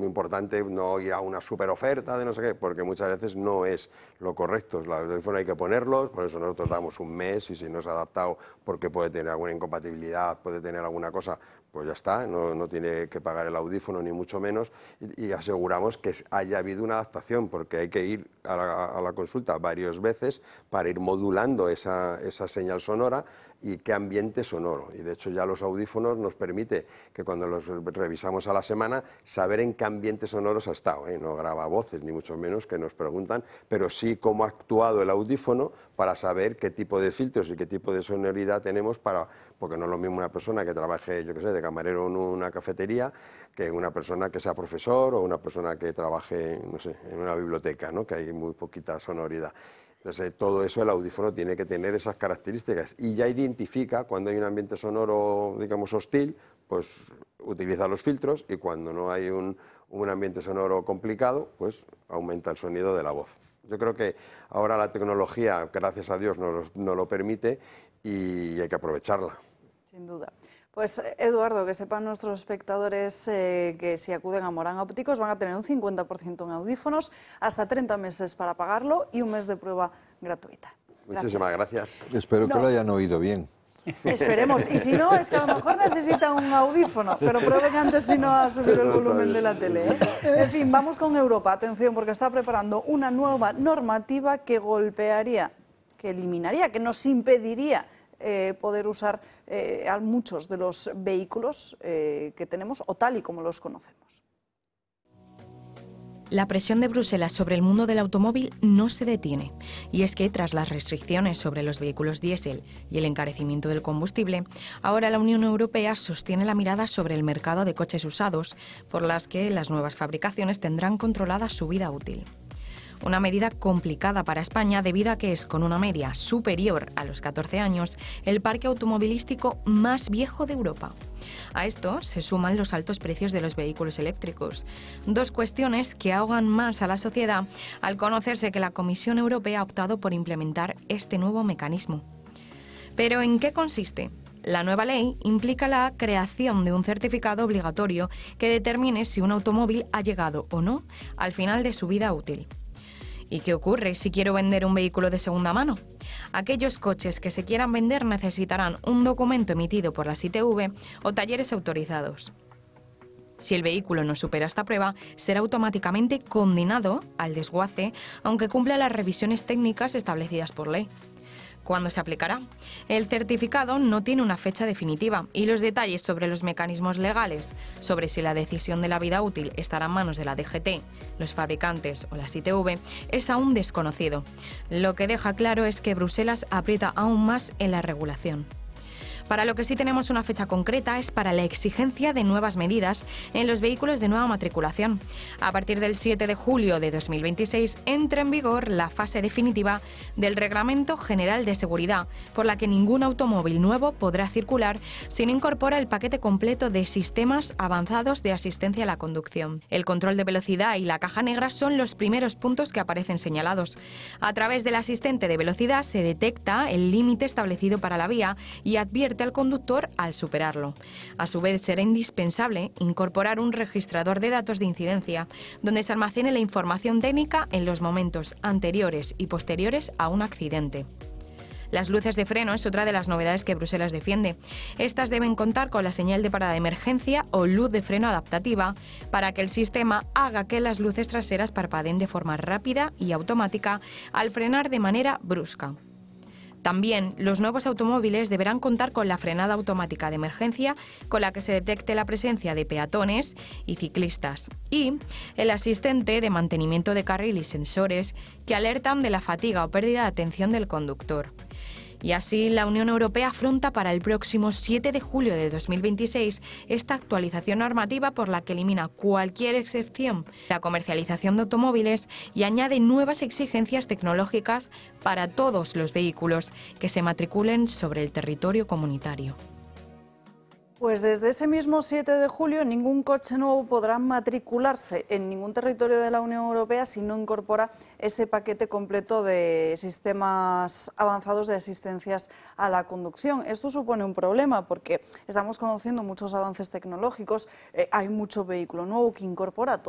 muy importante no ir a una super oferta de no sé qué, porque muchas veces no es lo correcto. Los audífonos hay que ponerlos, por eso nosotros damos un mes y si no es adaptado porque puede tener alguna incompatibilidad, puede tener alguna cosa, pues ya está, no tiene que pagar el audífono ni mucho menos y aseguramos que haya habido una adaptación porque hay que ir a la consulta varias veces para ir modulando esa señal sonora y qué ambiente sonoro. Y de hecho ya los audífonos nos permite que cuando los revisamos a la semana saber en qué ambiente sonoros ha estado, no graba voces ni mucho menos que nos preguntan, pero sí cómo ha actuado el audífono para saber qué tipo de filtros y qué tipo de sonoridad tenemos porque no es lo mismo una persona que trabaje, yo qué sé, de camarero en una cafetería que una persona que sea profesor o una persona que trabaje, no sé, en una biblioteca, ¿no? Que hay muy poquita sonoridad. Entonces, todo eso el audífono tiene que tener esas características y ya identifica cuando hay un ambiente sonoro, digamos, hostil, pues utiliza los filtros y cuando no hay un ambiente sonoro complicado, pues aumenta el sonido de la voz. Yo creo que ahora la tecnología, gracias a Dios, nos lo permite y hay que aprovecharla. Sin duda. Pues Eduardo, que sepan nuestros espectadores que si acuden a Morán Ópticos van a tener un 50% en audífonos, hasta 30 meses para pagarlo y un mes de prueba gratuita. Muchísimas gracias. Espero que lo hayan oído bien. Esperemos, y si no, es que a lo mejor necesitan un audífono, pero prueben antes si no a subir el volumen de la tele, ¿eh? En fin, vamos con Europa, atención, porque está preparando una nueva normativa que golpearía, que eliminaría, que nos impediría poder usar a muchos de los vehículos que tenemos o tal y como los conocemos. La presión de Bruselas sobre el mundo del automóvil no se detiene. Y es que tras las restricciones sobre los vehículos diésel y el encarecimiento del combustible, ahora la Unión Europea sostiene la mirada sobre el mercado de coches usados, por las que las nuevas fabricaciones tendrán controlada su vida útil. Una medida complicada para España debido a que es, con una media superior a los 14 años, el parque automovilístico más viejo de Europa. A esto se suman los altos precios de los vehículos eléctricos. Dos cuestiones que ahogan más a la sociedad al conocerse que la Comisión Europea ha optado por implementar este nuevo mecanismo. ¿Pero en qué consiste? La nueva ley implica la creación de un certificado obligatorio que determine si un automóvil ha llegado o no al final de su vida útil. ¿Y qué ocurre si quiero vender un vehículo de segunda mano? Aquellos coches que se quieran vender necesitarán un documento emitido por las ITV o talleres autorizados. Si el vehículo no supera esta prueba, será automáticamente condenado al desguace, aunque cumpla las revisiones técnicas establecidas por ley. ¿Cuándo se aplicará? El certificado no tiene una fecha definitiva y los detalles sobre los mecanismos legales, sobre si la decisión de la vida útil estará en manos de la DGT, los fabricantes o las ITV, es aún desconocido. Lo que deja claro es que Bruselas aprieta aún más en la regulación. Para lo que sí tenemos una fecha concreta es para la exigencia de nuevas medidas en los vehículos de nueva matriculación. A partir del 7 de julio de 2026 entra en vigor la fase definitiva del Reglamento General de Seguridad, por la que ningún automóvil nuevo podrá circular si no incorpora el paquete completo de sistemas avanzados de asistencia a la conducción. El control de velocidad y la caja negra son los primeros puntos que aparecen señalados. A través del asistente de velocidad se detecta el límite establecido para la vía y advierte al conductor al superarlo. A su vez, será indispensable incorporar un registrador de datos de incidencia, donde se almacene la información técnica en los momentos anteriores y posteriores a un accidente. Las luces de freno es otra de las novedades que Bruselas defiende. Estas deben contar con la señal de parada de emergencia o luz de freno adaptativa para que el sistema haga que las luces traseras parpadeen de forma rápida y automática al frenar de manera brusca. También los nuevos automóviles deberán contar con la frenada automática de emergencia con la que se detecte la presencia de peatones y ciclistas y el asistente de mantenimiento de carril y sensores que alertan de la fatiga o pérdida de atención del conductor. Y así la Unión Europea afronta para el próximo 7 de julio de 2026 esta actualización normativa por la que elimina cualquier excepción a la comercialización de automóviles y añade nuevas exigencias tecnológicas para todos los vehículos que se matriculen sobre el territorio comunitario. Pues desde ese mismo 7 de julio ningún coche nuevo podrá matricularse en ningún territorio de la Unión Europea si no incorpora ese paquete completo de sistemas avanzados de asistencias a la conducción. Esto supone un problema porque estamos conociendo muchos avances tecnológicos, hay mucho vehículo nuevo que incorpora todo